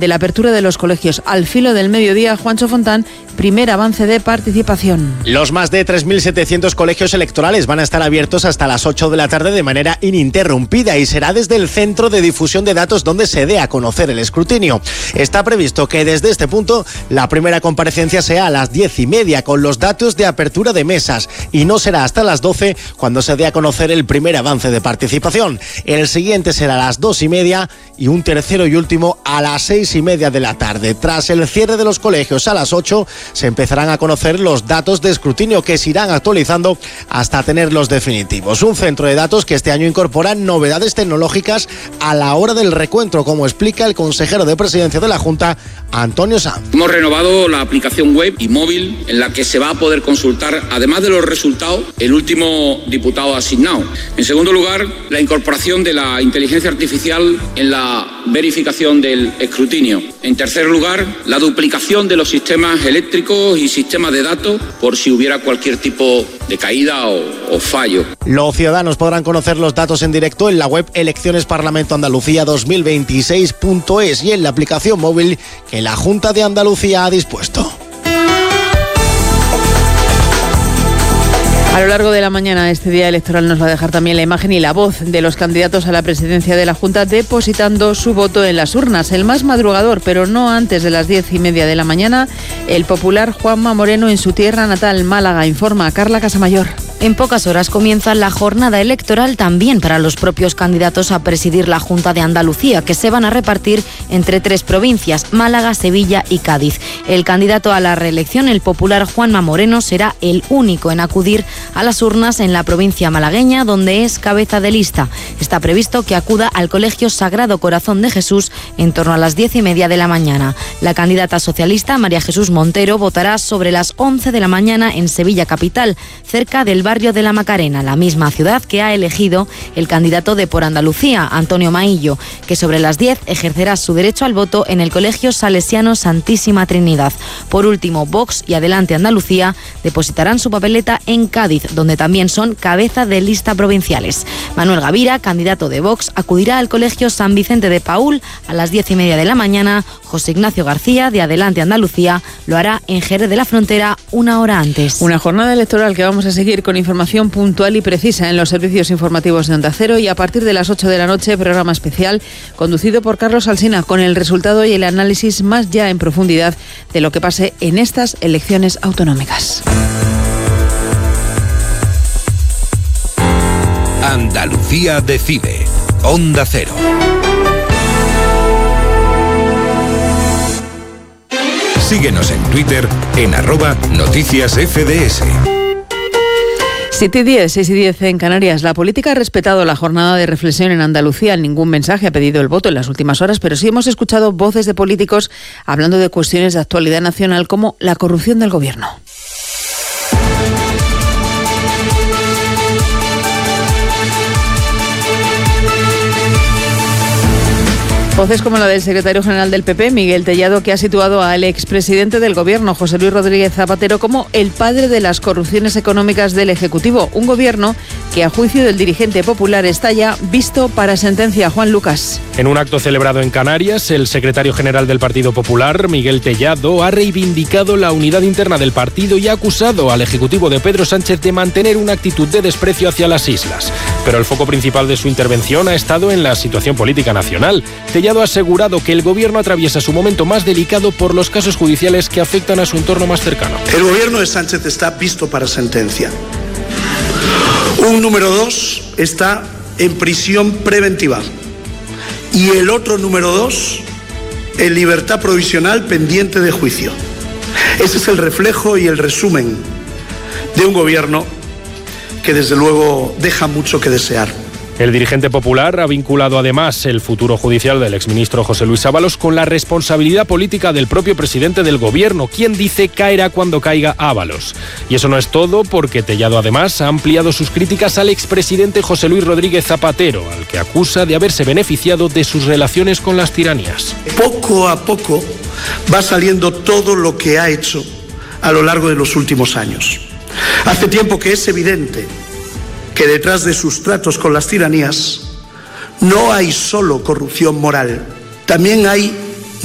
de la apertura de los colegios. Al filo del mediodía, Juancho Fontán, primer avance de participación. Los más de 3.700 colegios electorales van a estar abiertos hasta las 8 de la tarde de manera ininterrumpida y será desde el Centro de Difusión de Datos donde se dé a conocer el escrutinio. Está previsto que desde este punto la primera comparecencia sea a las 10:30 con los datos de apertura de mesas y no será hasta las 12 cuando se dé a conocer el primer avance de participación. El siguiente será a las 2:30 y un tercero y último a las 6:30 de la tarde. Tras el cierre de los colegios a las 8 se empezarán a conocer los datos de escrutinio que se irán actualizando hasta tener los definitivos. Un centro de datos que este año incorpora novedades tecnológicas a la hora del recuento, como explica el consejero de Presidencia de la Junta, Antonio Sanz. Hemos renovado la aplicación web y móvil en la que se va a poder consultar, además de los resultados, el último diputado asignado. En segundo lugar, la incorporación de la inteligencia artificial en la verificación del escrutinio. En tercer lugar, la duplicación de los sistemas eléctricos y sistemas de datos por si hubiera cualquier tipo de caída o fallo. Los ciudadanos podrán conocer los datos en directo en la web Elecciones Parlamento Andalucía 2026.es y en la aplicación móvil que la Junta de Andalucía ha dispuesto. A lo largo de la mañana, este día electoral nos va a dejar también la imagen y la voz de los candidatos a la presidencia de la Junta depositando su voto en las urnas. El más madrugador, pero no antes de las 10:30 de la mañana, el popular Juanma Moreno en su tierra natal, Málaga, informa a Carla Casamayor. En pocas horas comienza la jornada electoral también para los propios candidatos a presidir la Junta de Andalucía, que se van a repartir entre 3 provincias, Málaga, Sevilla y Cádiz. El candidato a la reelección, el popular Juanma Moreno, será el único en acudir a las urnas en la provincia malagueña, donde es cabeza de lista. Está previsto que acuda al Colegio Sagrado Corazón de Jesús en torno a las 10:30 de la mañana. La candidata socialista, María Jesús Montero, votará sobre las 11 de la mañana en Sevilla capital, cerca del barrio de la Macarena, la misma ciudad que ha elegido el candidato de Por Andalucía, Antonio Maillo, que sobre las 10 ejercerá su derecho al voto en el Colegio Salesiano Santísima Trinidad. Por último, Vox y Adelante Andalucía depositarán su papeleta en Cádiz, donde también son cabeza de lista provinciales. Manuel Gavira, candidato de Vox, acudirá al Colegio San Vicente de Paúl a las 10:30 de la mañana. José Ignacio García, de Adelante Andalucía, lo hará en Jerez de la Frontera una hora antes. Una jornada electoral que vamos a seguir con información puntual y precisa en los servicios informativos de Onda Cero y a partir de las 8 de la noche, programa especial conducido por Carlos Alsina con el resultado y el análisis más ya en profundidad de lo que pase en estas elecciones autonómicas. Andalucía decide. Onda Cero. Síguenos en Twitter en @noticiasfds. 7:10, 6:10 en Canarias. La política ha respetado la jornada de reflexión en Andalucía. Ningún mensaje ha pedido el voto en las últimas horas, pero sí hemos escuchado voces de políticos hablando de cuestiones de actualidad nacional como la corrupción del gobierno. Voces como la del secretario general del PP, Miguel Tellado, que ha situado al expresidente del Gobierno, José Luis Rodríguez Zapatero, como el padre de las corrupciones económicas del Ejecutivo. Un Gobierno que, a juicio del dirigente popular, está ya visto para sentencia. Juan Lucas. En un acto celebrado en Canarias, el secretario general del Partido Popular, Miguel Tellado, ha reivindicado la unidad interna del partido y ha acusado al Ejecutivo de Pedro Sánchez de mantener una actitud de desprecio hacia las islas. Pero el foco principal de su intervención ha estado en la situación política nacional. Tellado ha asegurado que el Gobierno atraviesa su momento más delicado por los casos judiciales que afectan a su entorno más cercano. El Gobierno de Sánchez está visto para sentencia. Un número 2 está en prisión preventiva y el otro número 2 en libertad provisional pendiente de juicio. Ese es el reflejo y el resumen de un Gobierno que desde luego deja mucho que desear. El dirigente popular ha vinculado además el futuro judicial del exministro José Luis Ábalos con la responsabilidad política del propio presidente del Gobierno, quien dice caerá cuando caiga Ábalos. Y eso no es todo, porque Tellado además ha ampliado sus críticas al expresidente José Luis Rodríguez Zapatero, al que acusa de haberse beneficiado de sus relaciones con las tiranías. Poco a poco va saliendo todo lo que ha hecho a lo largo de los últimos años. Hace tiempo que es evidente que detrás de sus tratos con las tiranías no hay solo corrupción moral, también hay